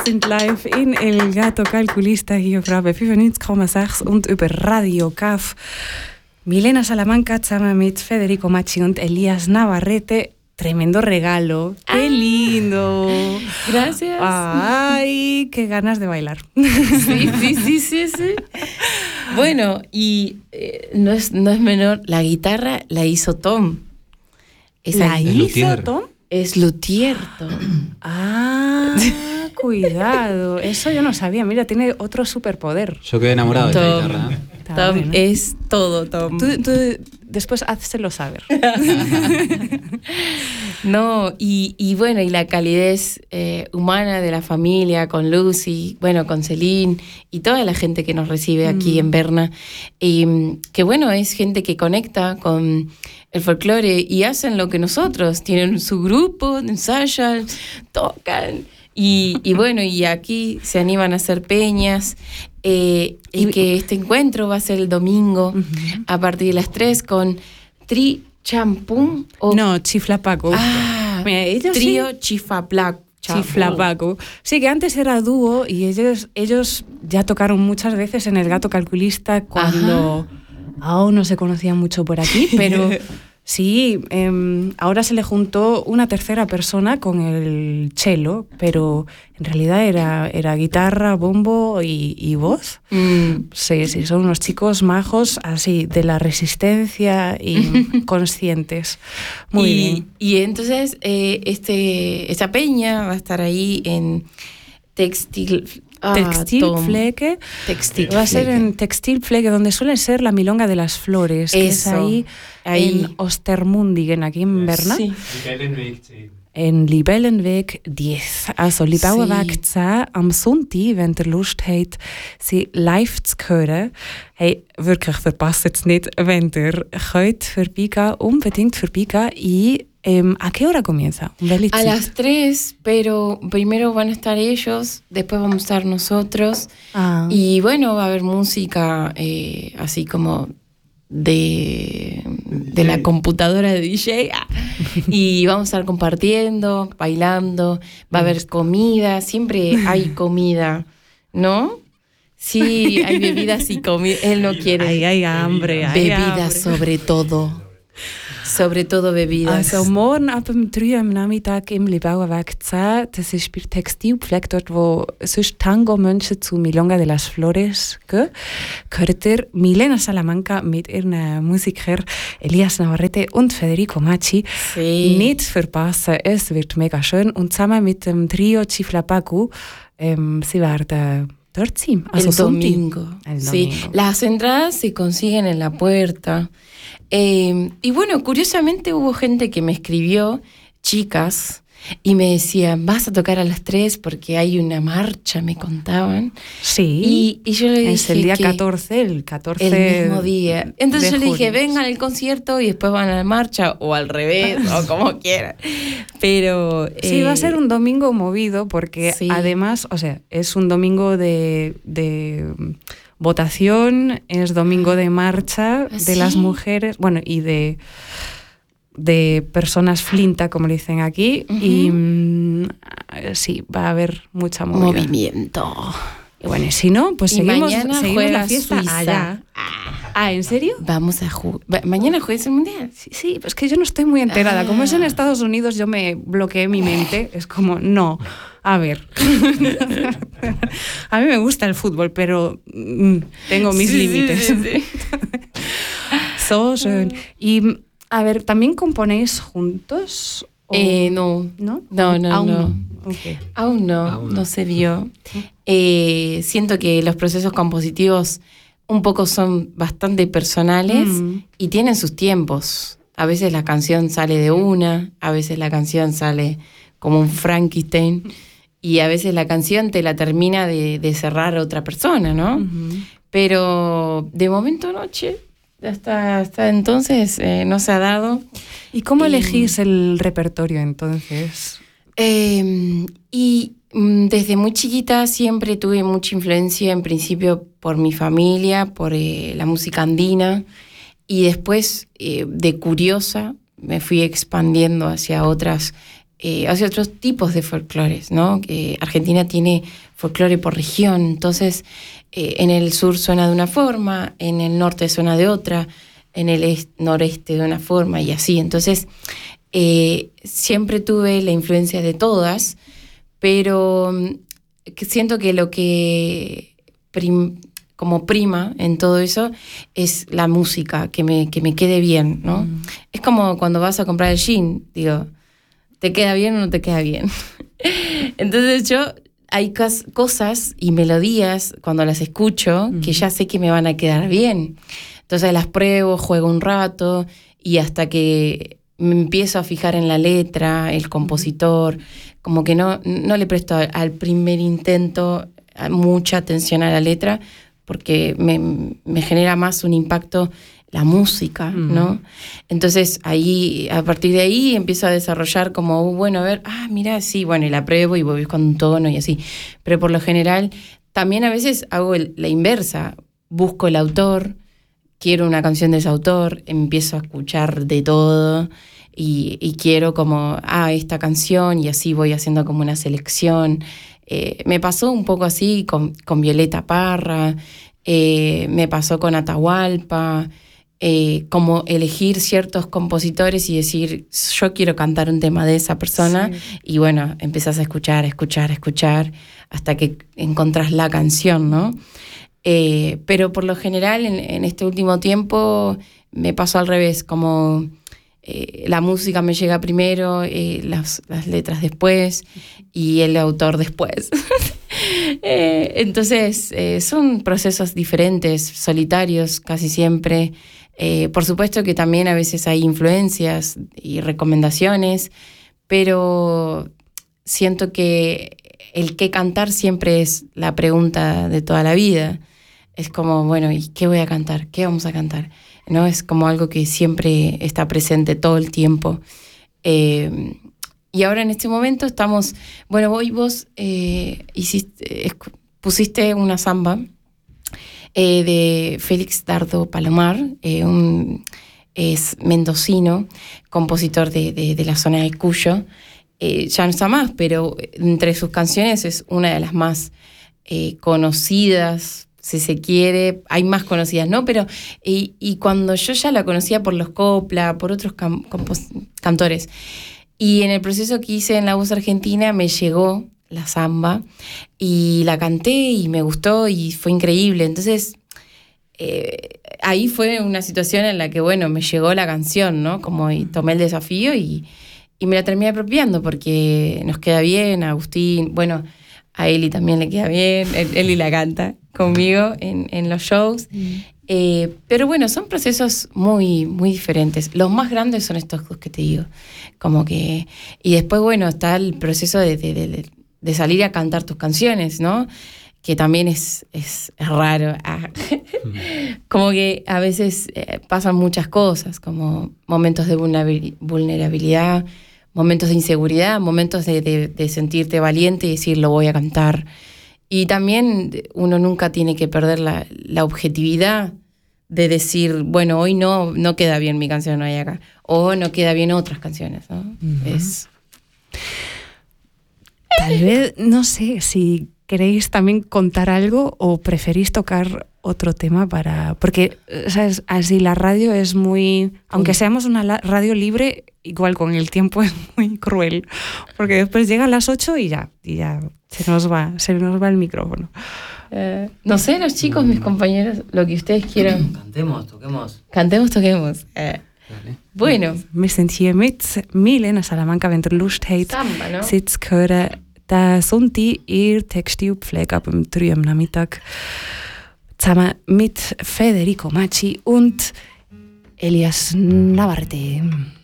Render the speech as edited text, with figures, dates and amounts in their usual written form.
sind live in El Gato Calculista hier auf Rabe 95,6 und über Radio CAF. Milena Salamanca zusammen mit Federico Macci und Elías Navarrete. Tremendo regalo. ¡Qué lindo! Gracias. ¡Ay, qué ganas de bailar! Sí. Bueno, y no es menor, la guitarra la hizo Tom. ¿La hizo Tom? Es luthier, Tom. Ah, cuidado. Eso yo no sabía. Mira, tiene otro superpoder. Yo quedé enamorado de esta guitarra. Tom bueno. Es todo, Tom. Tú después házselo saber. No, y bueno, y la calidez humana de la familia, con Lucy, bueno, con Celine y toda la gente que nos recibe aquí en Berna. Y que bueno, es gente que conecta con el folclore y hacen lo que nosotros. Tienen su grupo, ensayan, tocan. Y bueno, y aquí se animan a hacer peñas. Y que este encuentro va a ser el domingo a partir de las 3 con Tri Champún. No, Chiflapaco. Mira, ellos trío sí. Chiflapaco. Sí, que antes era dúo y ellos ya tocaron muchas veces en El Gato Calculista cuando aún no se conocían mucho por aquí, pero sí, ahora se le juntó una tercera persona con el cello, pero en realidad era guitarra, bombo y voz. Sí, son unos chicos majos, así, de la resistencia y conscientes. Muy bien. Y entonces esta peña va a estar ahí en Textilfleque. Va a ser en Textilfleque, donde suele ser la Milonga de las Flores, que es ahí en Ostermundigen, aquí en Berna. Sí. En Libellenweg 10. Also, Libauerweg 10 am Sonntag, wenn ihr Lust habt, sie live zu hören. Hey, wirklich, verpasst es nicht, wenn ihr könnt vorbeigehen, unbedingt vorbeigehen. Y ¿a qué hora comienza? A las 3, pero primero van a estar ellos, después vamos a estar nosotros. Y bueno, va a haber música así como de la computadora de DJ. Y vamos a estar compartiendo, bailando, va a haber comida, siempre hay comida, ¿no? Sí, hay bebidas y comida. Él no quiere. Hay hambre. Bebidas sobre todo. Sobre todo bebidas. Also morgen ab dem 3 am Nachmittag im Libauerweg 10, das ist bei Textilpflege, dort wo sonst Tango-Menschen zu Milonga de las Flores gehen, gehört ihr Milena Salamanca mit ihren Musikern Elías Navarrete und Federico Macci. Sí. Nicht verpassen, es wird mega schön. Und zusammen mit dem Trio Chiflapacu, sie werden dort sein. Also el domingo. Sí. Las entradas se consiguen en la puerta. Y bueno, curiosamente hubo gente que me escribió, chicas, y me decían, vas a tocar a las 3 porque hay una marcha, me contaban. Sí. Y yo le dije es el día 14, el mismo día. Entonces yo le dije, vengan al concierto y después van a la marcha, o al revés, o como quieran. Pero sí, va a ser un domingo movido porque además, o sea, es un domingo de votación, es domingo de marcha de las mujeres, bueno, y de personas flinta, como le dicen aquí, y sí, va a haber mucha movimiento. Y bueno, y si no, pues seguimos la fiesta Suiza. allá. ¿En serio? Vamos a mañana juega el Mundial. Sí, pues que yo no estoy muy enterada. Como es en Estados Unidos, yo me bloqueé mi mente. Es como, no, a ver. A mí me gusta el fútbol, pero tengo mis límites. Sí. So schön. Y, a ver, ¿también componéis juntos? No. ¿No? No. Okay. Aún no se dio. Siento que los procesos compositivos un poco son bastante personales y tienen sus tiempos. A veces la canción sale de una, a veces la canción sale como un Frankenstein y a veces la canción te la termina de cerrar otra persona, ¿no? Pero de momento noche, hasta entonces no se ha dado. ¿Y cómo elegís el repertorio entonces? Y desde muy chiquita siempre tuve mucha influencia, en principio por mi familia, por la música andina, y después de curiosa me fui expandiendo hacia otras Hay otros tipos de folclores, ¿no? Argentina tiene folclore por región, entonces en el sur suena de una forma, en el norte suena de otra, en el noreste de una forma y así. Entonces siempre tuve la influencia de todas, pero siento que lo que como prima en todo eso es la música, que me quede bien, ¿no? Es como cuando vas a comprar el jean, digo, ¿te queda bien o no te queda bien? Entonces hay cosas y melodías cuando las escucho que ya sé que me van a quedar bien. Entonces las pruebo, juego un rato y hasta que me empiezo a fijar en la letra, el compositor, como que no le presto al primer intento mucha atención a la letra porque me genera más un impacto la música, ¿no? Entonces a partir de ahí empiezo a desarrollar como, bueno, a ver, mira, sí, bueno, y la pruebo y voy con un tono y así. Pero por lo general, también a veces hago la inversa. Busco el autor, quiero una canción de ese autor, empiezo a escuchar de todo y quiero como, esta canción, y así voy haciendo como una selección. Me pasó un poco así con Violeta Parra, me pasó con Atahualpa, como elegir ciertos compositores y decir, yo quiero cantar un tema de esa persona, sí. Y bueno, empezás a escuchar, hasta que encontrás la canción, ¿no? Pero por lo general, en este último tiempo, me pasó al revés, como la música me llega primero, las letras después y el autor después. Entonces, son procesos diferentes, solitarios casi siempre. Por supuesto que también a veces hay influencias y recomendaciones, pero siento que el qué cantar siempre es la pregunta de toda la vida. Es como, bueno, ¿y qué voy a cantar? ¿Qué vamos a cantar? ¿No? Es como algo que siempre está presente todo el tiempo. Y ahora en este momento estamos... Bueno, vos pusiste una samba de Félix Dardo Palomar, es mendocino, compositor de la zona de Cuyo. Ya no está más, pero entre sus canciones es una de las más conocidas, si se quiere. Hay más conocidas, ¿no? Pero y cuando yo ya la conocía por los Copla, por otros cantores, y en el proceso que hice en La Voz Argentina me llegó la samba y la canté y me gustó y fue increíble. Entonces ahí fue una situación en la que, bueno, me llegó la canción, ¿no? Como y tomé el desafío y me la terminé apropiando porque nos queda bien, a Agustín, bueno, a Eli también le queda bien, Eli la canta conmigo en los shows. Pero bueno, son procesos muy, muy diferentes. Los más grandes son estos dos que te digo. Como que, y después, bueno, está el proceso de salir a cantar tus canciones, ¿no? Que también es raro. Como que a veces pasan muchas cosas, como momentos de vulnerabilidad, momentos de inseguridad, momentos de sentirte valiente y decir, lo voy a cantar. Y también uno nunca tiene que perder la objetividad de decir, bueno, hoy no queda bien mi canción, no hay acá, o no queda bien otras canciones, ¿no? Tal vez, no sé, si queréis también contar algo o preferís tocar otro tema porque, ¿sabes? Así la radio es muy... Aunque seamos una radio libre, igual con el tiempo es muy cruel, porque después llegan las 8 y ya se nos va el micrófono. No sé, los chicos, mis compañeros, lo que ustedes quieran. Cantemos, toquemos. Bueno. Wir sind hier mit Milena Salamanca, wenn ihr Lust habt, zu hören, den Sonntag ihr Textilpflege ab dem 3 am Nachmittag zusammen mit Federico Macci und Elias Navarrete.